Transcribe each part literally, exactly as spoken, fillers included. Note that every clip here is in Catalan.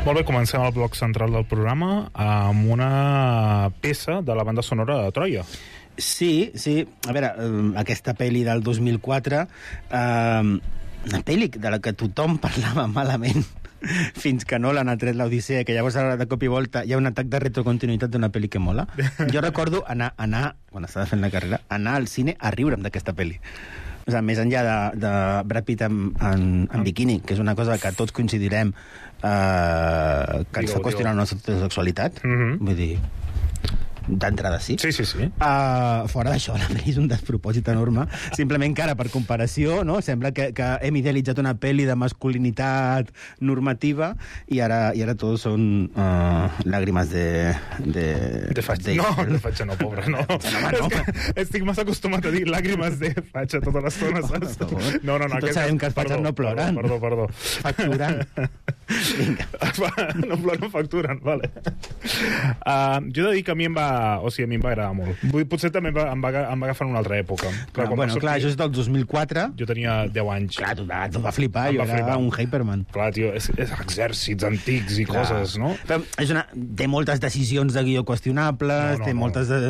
Molt bé, comencem el bloc central del programa amb una peça de la banda sonora de Troia. Sí, sí. A veure, aquesta pel·li del dos mil quatre, eh, una pel·li de la que tothom parlava malament fins que Nolan ha tret l'Odissea, que llavors ara de cop i volta hi ha un atac de retrocontinuïtat d'una pel·li que mola. Jo recordo anar, anar quan estava fent la carrera, anar al cine a riure'm d'aquesta pel·li. O sigui, més enllà de, de Brad Pitt en, en, en biquini, que és una cosa que tots coincidirem eh, que ens fa qüestionar la nostra sexualitat, mm-hmm. vull dir, d'entrada sí. Sí, sí, sí. Uh, fora d'això, la pel·li és un despropòsit enorme. Simplement que ara, per comparació, no? Sembla que, que hem idealitzat una pel·li de masculinitat normativa i ara, i ara tots són uh, làgrimes de... De, de fatxa. De... No, de fatxa no, pobre, no. no, no. És que estic massa acostumat a dir làgrimes de fatxa tota l'estona, saps? No, no, no. Tots sabem que els fatxes no ploren. Perdó, perdó. Facturen. Vinga. No ploren, facturen, vale. Uh, jo he de dir que a mi em va o sigui, a mi em va agradar molt. Potser també em va, em va, em va agafar en una altra època. Clar, bueno, sortir, clar, això és del dos mil quatre. Jo tenia deu anys. Clar, tu, tu va flipar, jo va era flipar. Un Hyperman. Clar, tio, és, és exèrcits antics i clar. Coses, no? Però és una, té moltes decisions de guió qüestionables, no, no, té no. moltes de,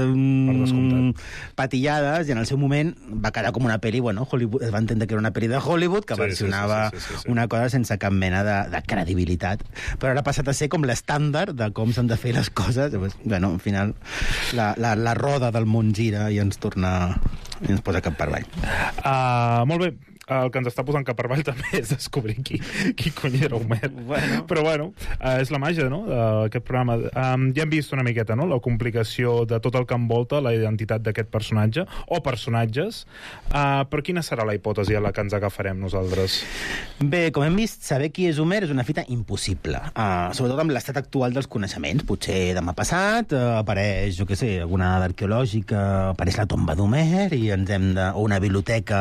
um, patillades, i en el seu moment va quedar com una pel·li, bueno, Hollywood, es va entendre que era una pel·li de Hollywood, que sí, versionava sí, sí, sí, sí, sí. una cosa sense cap mena de, de credibilitat. Però ara ha passat a ser com l'estàndard de com s'han de fer les coses. Bueno, al final La, la, la roda del món gira i ens torna i ens posa cap per avall. Uh, molt bé. El que ens està posant cap per avall també és descobrir qui, qui cony era Homer. Bueno. Però bueno, uh, és la màgia, no?, d'aquest programa. Um, ja hem vist una miqueta, no?, la complicació de tot el que envolta la identitat d'aquest personatge, o personatges. Uh, però quina serà la hipòtesi a la que ens agafarem nosaltres? Bé, com hem vist, saber qui és Homer és una fita impossible. Uh, sobretot amb l'estat actual dels coneixements. Potser demà passat uh, apareix, jo què sé, alguna dada arqueològica, apareix la tomba d'Homer i ens hem de... o una biblioteca...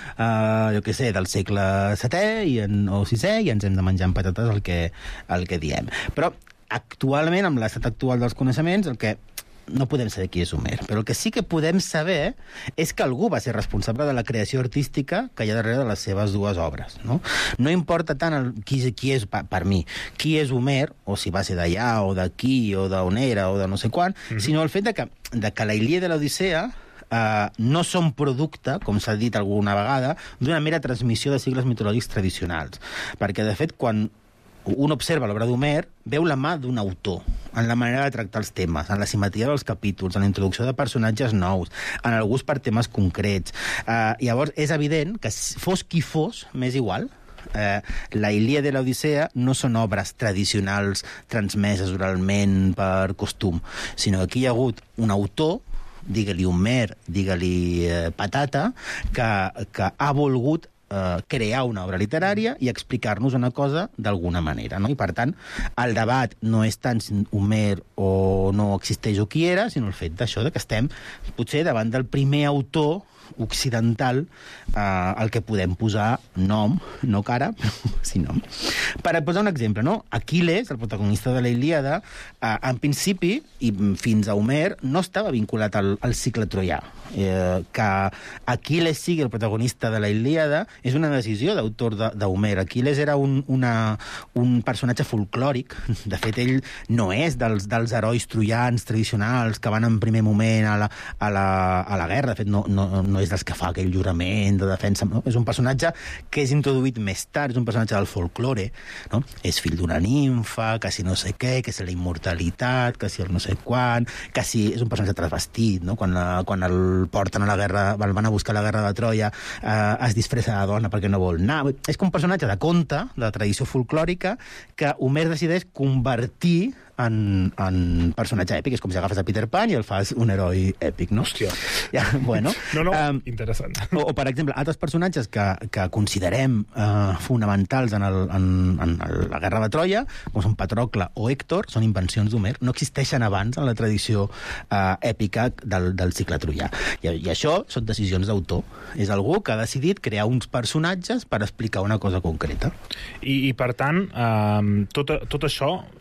Uh, jo què sé, del segle setè i en, o sisè, i ens hem de menjar amb patates el que, el que diem. Però actualment, amb l'estat actual dels coneixements, el que no podem saber qui és Homer, però el que sí que podem saber és que algú va ser responsable de la creació artística que hi ha darrere de les seves dues obres, no? No importa tant el, qui, qui és, per, per mi, qui és Homer, o si va ser d'allà, o d'aquí, o d'on era, o de no sé quan, mm-hmm. sinó el fet de que, de que la Ilíada i l'Odissea Uh, no són producte, com s'ha dit alguna vegada, d'una mera transmissió de cicles mitològics tradicionals. Perquè, de fet, quan un observa l'obra d'Homer, veu la mà d'un autor en la manera de tractar els temes, en la simetria dels capítols, en la introducció de personatges nous, en el gust per temes concrets. Uh, llavors, és evident que fos qui fos, m'és igual, Eh, la Ilíada i l'Odissea no són obres tradicionals transmeses oralment per costum, sinó que aquí hi ha hagut un autor, digue-li Homer, digue-li eh, Patata, que, que ha volgut eh, crear una obra literària i explicar-nos una cosa d'alguna manera, no? I per tant, el debat no és tant si Homer o no existeix o qui era, sinó el fet d'això, de que estem potser davant del primer autor occidental eh, al que podem posar nom, no cara, però sí nom. Per posar un exemple, no? Aquiles, el protagonista de la Ilíada, eh, en principi, i fins a Homer, no estava vinculat al, al cicle troià. Eh, que Aquiles sigui el protagonista de la Ilíada és una decisió d'autor d'Homer. Aquiles era un, una, un personatge folclòric. De fet, ell no és dels, dels herois troians tradicionals que van en primer moment a la, a la, a la guerra. De fet, no, no, no és dels que fa aquell jurament de defensa, no? És un personatge que és introduït més tard, és un personatge del folklore, no? És fill d'una nimfa, que si no sé què, que si la immortalitat, que si el no sé quan, que si és un personatge transvestit, no? Quan, la, quan el porten a la guerra, el van a buscar a la guerra de Troia, eh, es disfressa de dona perquè no vol anar. És com un personatge de conte, de tradició folclòrica, que Homer decideix convertir en, en personatge èpic. És com si agafes a Peter Pan i el fas un heroi èpic, no? Hòstia. Ja, bueno, no, no, um, interessant. O, o, per exemple, altres personatges que, que considerem uh, fonamentals en, el, en, en la guerra de Troia, com són Patrocle o Hèctor, són invencions d'Homer, no existeixen abans en la tradició uh, èpica del, del cicle troià. I, I això són decisions d'autor. És algú que ha decidit crear uns personatges per explicar una cosa concreta. I, i per tant, um, tot, tot això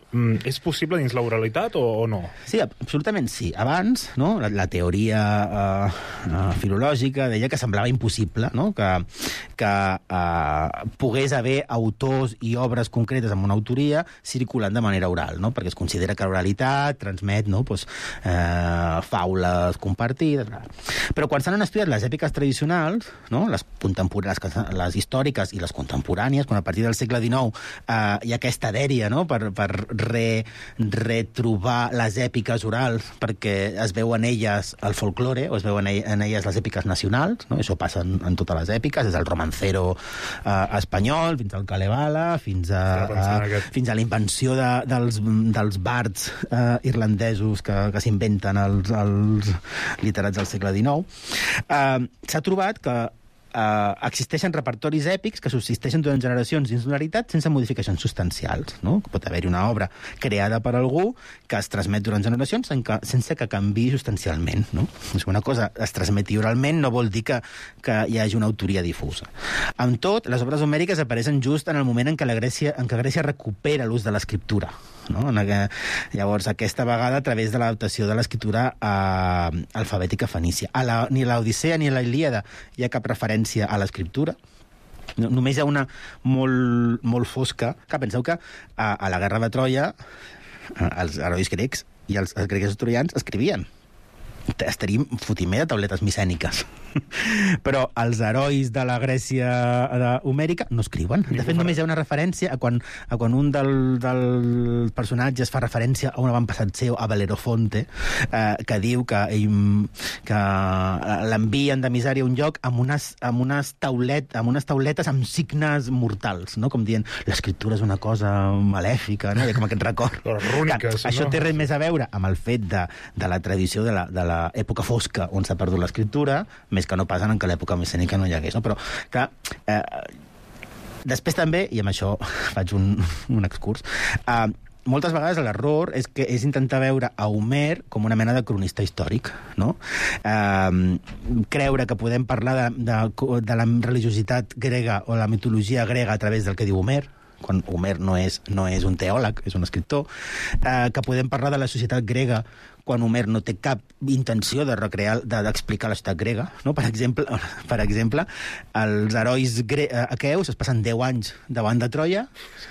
és possible dins l'oralitat o, o no? Sí, absolutament sí. Abans, no, la, la teoria uh, uh, filològica deia que semblava impossible, no? que, que uh, pogués haver autors i obres concretes amb una autoria circulant de manera oral, no? Perquè es considera que l'oralitat transmet, no, pues, uh, faules compartides. Però quan s'han estudiat les èpiques tradicionals, no, les, les, les històriques i les contemporànies, quan a partir del segle dinou uh, hi ha aquesta dèria, no?, per, per re, retrobar les èpiques orals perquè es veu en elles el folklore o es veuen en elles les èpiques nacionals, no? Això passa en, en totes les èpiques, des del romancero eh, espanyol fins al Kalevala, fins a, a, fins a la invenció de, dels, dels bards eh, irlandesos que, que s'inventen els, els literats del segle dinou. Eh, s'ha trobat que Uh, existeixen repertoris èpics que subsisteixen durant generacions dins d'una veritat sense modificacions substancials, no? Pot haver-hi una obra creada per algú que es transmet durant generacions sense que canviï substancialment, no? És una cosa es transmeti oralment no vol dir que, que hi hagi una autoria difusa. Amb tot, les obres homèriques apareixen just en el moment en què la Grècia, en què Grècia recupera l'ús de l'escriptura, no? En aqu... Llavors, aquesta vegada a través de l'adaptació de l'escriptura eh, alfabètica fenícia. A la, ni a l'Odissea ni a la Ilíada hi ha cap referència a l'escriptura. No, només hi ha una molt, molt fosca, que penseu que a, a la guerra de Troia els herois grecs i els, els grecs troians escrivien. Estaríem fotimer de tauletes micèniques. Però els herois de la Grècia de homèrica no escriuen. De fet, només hi ha una referència a quan, a quan un del, del personatges fa referència a un avantpassat seu, a Belerofonte, eh, que diu que, ell, que l'envien de misèria a un lloc amb unes, amb, unes taulet, amb unes tauletes amb signes mortals, no? Com dient, l'escriptura és una cosa malèfica, no? Hi ha com aquest record. Rúniques, que, això no? té res més a veure amb el fet de, de la tradició de la, de la època fosca on s'ha perdut l'escriptura, més que no passen en que l'època micènica no hi hagués, no? Però, clar, eh, després també, i amb això faig un, un excurs, eh, moltes vegades l'error és que és intentar veure a Homer com una mena de cronista històric, no? Eh, creure que podem parlar de, de, de la religiositat grega o la mitologia grega a través del que diu Homer, quan Homer no és, no és un teòleg, és un escriptor, eh, que podem parlar de la societat grega quan Homer no té cap intenció de recrear, de, d'explicar la societat grega, no? Per exemple, per exemple els herois gre- aqueus es passen deu anys davant de Troia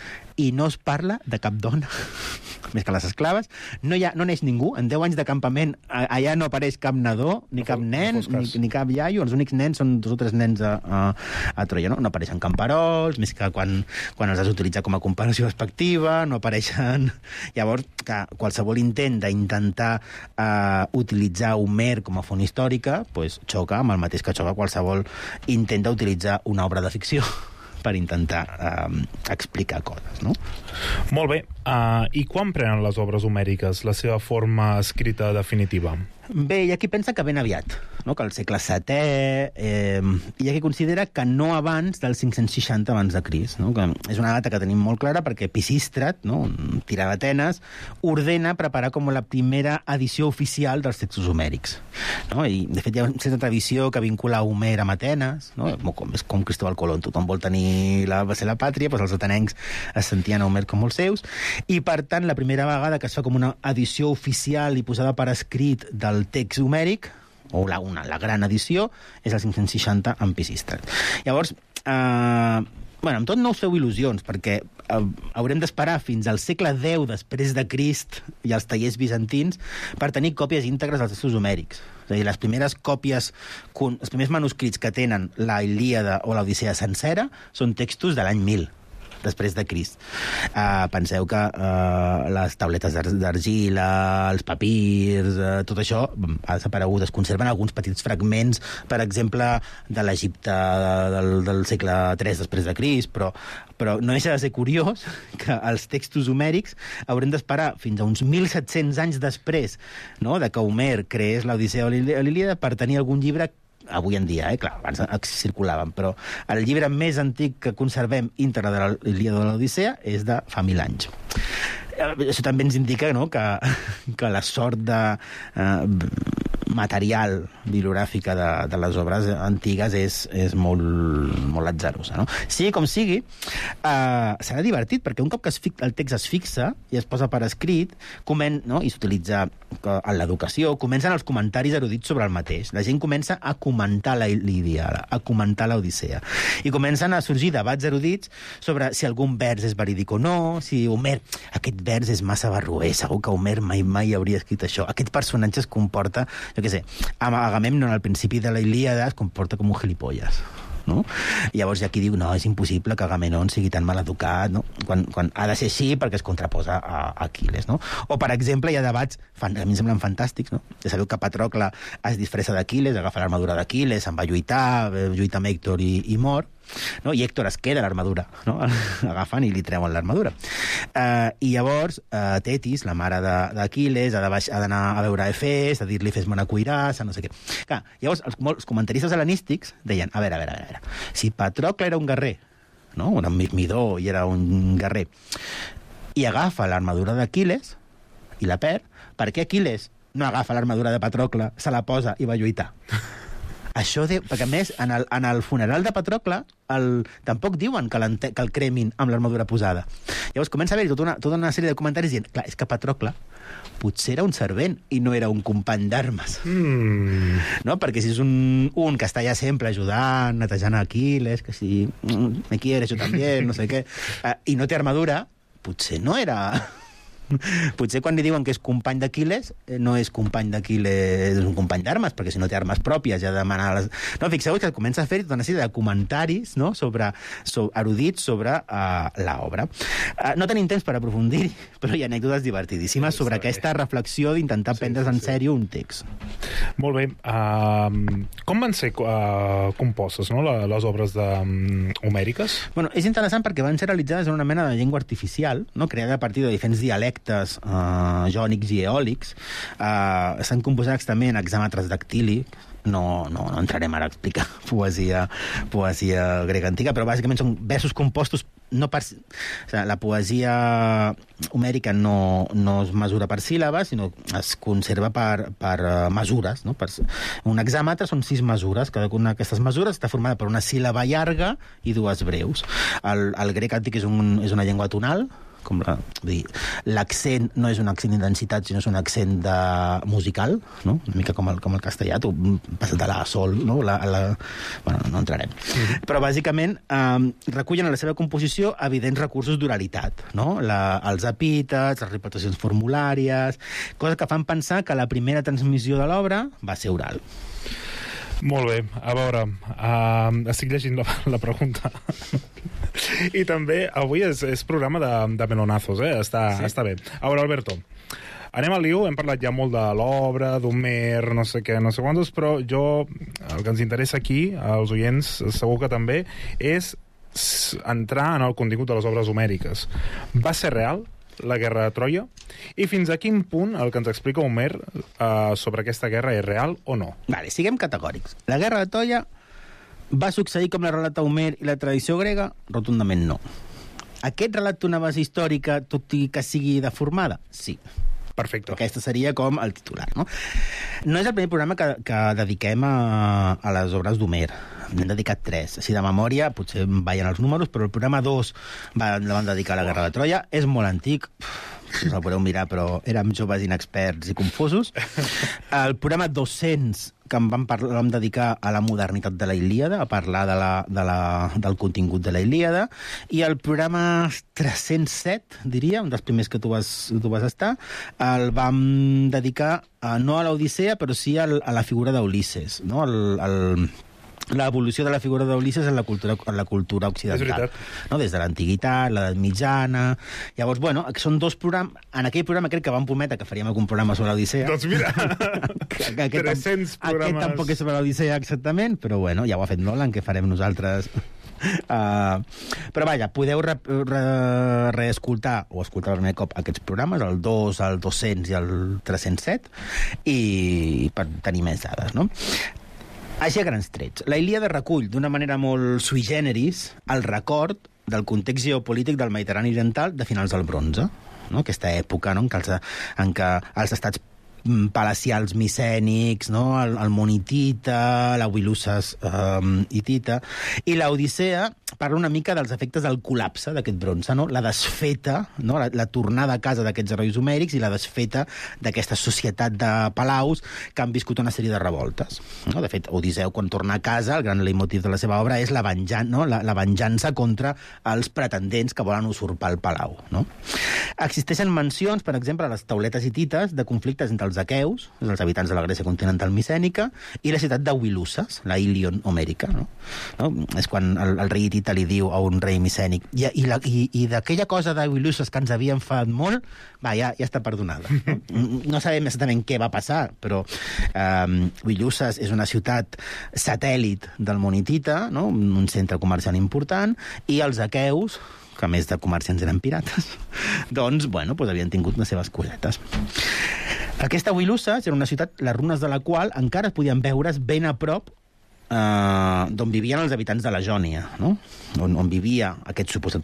i no es parla de cap dona, més que les esclaves. No, hi ha, no neix ningú. En deu anys de campament allà no apareix cap nadó, ni cap nen, ni, ni cap iaio. Els únics nens són dos o tres nens a, a, a Troia. No, no apareixen camperols, més que quan, quan els has d'utilitzar com a comparació respectiva, no apareixen... Llavors, que qualsevol intent d'intentar uh, utilitzar Homer com a font històrica pues, xoca amb el mateix que xoca qualsevol intent d'utilitzar una obra de ficció per intentar eh, explicar coses, no? Molt bé. Uh, I quan prenen les obres homèriques la seva forma escrita definitiva? Bé, hi ha qui pensa que ben aviat, no? Que al segle setè, eh, hi ha qui considera que no abans del cinc-cents seixanta abans de Crist, no? Que és una data que tenim molt clara perquè Pisístrat, no? Un tirà d'Atenes, ordena preparar com la primera edició oficial dels textos homèrics, no? I, de fet, hi ha una certa tradició que vincula Homer amb Atenes, no? Com, és com Cristóbal Colón, tothom vol tenir la, va ser la pàtria, doncs els atenencs es sentien a Homer com els seus, i per tant la primera vegada que es fa com una edició oficial i posada per escrit del text homèric, o la, una, la gran edició, és el cinc-cents seixanta amb Pisístrat. Llavors, eh, bueno, amb tot no us feu il·lusions, perquè eh, haurem d'esperar fins al segle deu després de Crist i els tallers bizantins per tenir còpies íntegres dels textos homèrics. És a dir, les primeres còpies, els primers manuscrits que tenen la Ilíada o l'Odissea sencera són textos de l'any mil després de Crist. Uh, penseu que uh, les tauletes d'argila, els papirs, uh, tot això ha desaparegut. Es conserven alguns petits fragments, per exemple, de l'Egipte del, del segle tres després de Crist, però, però no deixa de ser curiós que els textos homèrics haurem d'esperar fins a uns mil set-cents anys després, no?, de que Homer creés l'Odissea o l'Ilíada per tenir algun llibre avui en dia, eh? Clar, abans circulaven, però el llibre més antic que conservem íntegre de l'Ilíada o de l'Odissea és de fa mil anys. Això també ens indica, no?, que, que la sort de, eh, material bibliogràfica de, de les obres antigues és, és molt, molt atzarosa, no? Sigui com sigui, eh, serà divertit, perquè un cop que es fic, el text es fixa i es posa per escrit, comen, no? I s'utilitza en l'educació, comencen els comentaris erudits sobre el mateix. La gent comença a comentar la Ilíada, a comentar l'Odissea. I comencen a sorgir debats erudits sobre si algun vers és verídic o no, si Homer, aquest vers és massa barroer, segur que Homer mai mai hauria escrit això. Aquest personatge es comporta, jo què sé, Agamèmnon al principi de la Ilíada es comporta com un gilipolles, no? I llavors hi ha qui diu, no, és impossible que Agamèmnon sigui tan mal educat, no? Quan, quan ha de ser així perquè es contraposa a Aquil·les, no? O, per exemple, hi ha debats, fan, a mi em semblen fantàstics, no? Ja sabeu que Patrocle es disfressa d'Aquil·les, agafa l'armadura d'Aquil·les, se'n va lluitar, lluita amb Hèctor i, i mor, no? I Hèctor es queda l'armadura, no? Agafen i li treuen l'armadura. Uh, I llavors, uh, Tetis, la mare d'Aquil·les, ha d'anar a veure a Efes, a dir-li fes-me una cuirassa, no sé què. Clar, llavors, els, els comentaristes hel·lenístics deien, a veure, a veure, a veure, si Patrocle era un guerrer, no? Un Midó i era un guerrer, i agafa l'armadura d'Aquil·les i la perd, per què Aquil·les no agafa l'armadura de Patrocle, se la posa i va lluitar? Això de, perquè a més, en el, en el funeral de Patrocle el, tampoc diuen que, que el cremin amb l'armadura posada. Llavors comença a haver-hi tota, una, tota una sèrie de comentaris dient, clar, és que Patrocle potser era un servent i no era un company d'armes. Mm. No? Perquè si és un, un que està allà sempre ajudant, netejant a Aquil·les, que si mm, me quieres, jo també, no sé què, uh, i no té armadura, potser no era... Potser quan li diuen que és company d'Aquil·les, no és company d'Aquil·les, és un company d'armes, perquè si no té armes pròpies ja demana... Les... No, fixeu-vos que comença a fer tota una sèrie de comentaris, no?, sobre, sobre, erudits sobre uh, l'obra. Uh, no tenim temps per aprofundir, però hi ha anècdotes divertidíssimes sí, sobre aquesta reflexió d'intentar sí, prendre's en sí. sèrio un text. Molt bé. Uh, com van ser uh, compostes, no?, les obres de, um, homèriques? Bueno, és interessant perquè van ser realitzades en una mena de llengua artificial, no?, creada a partir de diferents dialectes Uh, jònics i eòlics. Uh, estan composats també en hexàmetres dactílics. No, no, no entrarem ara a explicar poesia, poesia grega antiga, però bàsicament són versos compostos no per... O sigui, la poesia homèrica no, no es mesura per síl·labes, sinó es conserva per, per uh, mesures, no? Per... Un hexàmetre són sis mesures, cadascuna d'aquestes mesures està formada per una síl·laba llarga i dues breus. El, el grec antic és, un, és una llengua tonal, com la, l'accent no és un accent d'intensitat, sinó és un accent de musical, no? Una mica com el, com el castellà, tu passes de la a sol, no? La, la... Bueno, no entrarem. Mm-hmm. Però, bàsicament, eh, recullen a la seva composició evidents recursos d'oralitat, no? La, els epítets, les repeticions formulàries, coses que fan pensar que la primera transmissió de l'obra va ser oral. Molt bé, a veure, uh, estic llegint la, la pregunta. I també, avui és, és programa de, de melonazos, eh? Està, sí. Està bé. A veure, Alberto, anem al lío, hem parlat ja molt de l'obra, d'Homer, no sé què, no sé quantos, però jo, el que ens interessa aquí, als oients, segur que també, és entrar en el contingut de les obres homèriques. Va ser real la guerra de Troia? I fins a quin punt el que ens explica Homer uh, sobre aquesta guerra és real o no? Vale, siguem categòrics. La guerra de Troia va succeir com la relata Homer i la tradició grega? Rotundament no. Aquest relat té una base històrica, tot i que sigui deformada? Sí. Perfecte. Aquesta seria com el titular, no? No és el primer programa que, que dediquem a, a les obres d'Homer. N'hem dedicat tres. Així de memòria, potser ballen els números, però el programa dos va, la van dedicar a la Guerra de Troia. És molt antic, us el podeu mirar, però érem joves inexperts i confusos. El programa dos-cents, que em vam, parlar, vam dedicar a la modernitat de la Ilíada, a parlar de la, de la, del contingut de la Ilíada, i el programa tres-cents set, diria, un dels primers que tu vas, tu vas estar, el vam dedicar a, no a l'Odissea, però sí a, a la figura d'Ulisses, no? El, el, l'evolució de la figura d'Ulisses en la cultura, en la cultura occidental. No? Des de l'antiguitat, l'edat mitjana... Llavors, bueno, són dos programes... En aquell programa crec que vam prometre que faríem algun programa sobre l'Odissea. Doncs mira, aquest, tres-cents programes... Aquest tampoc és sobre l'Odissea exactament, però bueno, ja ho ha fet Nolan, que farem nosaltres... Uh, però vaja, podeu re, re, reescoltar o escoltar el primer cop aquests programes, el dos, el dos-cents i el tres-cents set, i per tenir més dades, no? Així a grans trets. La Ilíada recull d'una manera molt sui generis el record del context geopolític del Mediterrani oriental de finals del bronze, no? Aquesta època, no? en, què els, en què els estats palacials micènics, no? el, el món hitita, la Wiluses um, hitita, i l'Odissea parla una mica dels efectes del col·lapse d'aquest bronze, no? La desfeta, no? la, la tornada a casa d'aquests herois homèrics i la desfeta d'aquesta societat de palaus que han viscut una sèrie de revoltes. No? De fet, Odisseu, quan torna a casa, el gran leitmotiv de la seva obra és la, venjan, no? la, la venjança contra els pretendents que volen usurpar el palau. No? Existeixen mencions, per exemple, a les tauletes hitites, de conflictes entre els aqueus, els habitants de la Grècia continental micènica, i la ciutat de Wiluses, la Ilion homèrica. No? No? És quan el, el rei hitita li diu a un rei micènic i, i, la, i, i d'aquella cosa de Wiluses que ens havia enfadat molt, va, ja, ja està perdonada. No? No sabem exactament què va passar, però eh, Wiluses és una ciutat satèl·lit del món hitita, no? Un centre comercial important, i els aqueus, que a més de comerciants eren pirates, doncs, bueno, doncs havien tingut les seves cosetes. Aquesta Wiluses era una ciutat, les runes de la qual encara es podien veure's ben a prop Uh, d'on vivien els habitants de la Jònia, no? on, on vivia aquest suposat